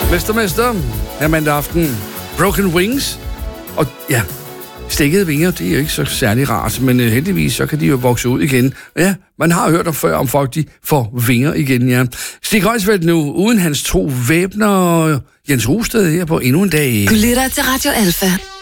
Mester, her mandag aften. Broken Wings. Og ja, stikkede vinger, det er jo ikke så særlig rart, men heldigvis så kan de jo vokse ud igen. Ja, man har hørt før om folk, de får vinger igen, ja. Stig Højsfeldt nu, uden hans 2 væbner, Jens Husted her på endnu en dag. Du lytter til Radio Alfa.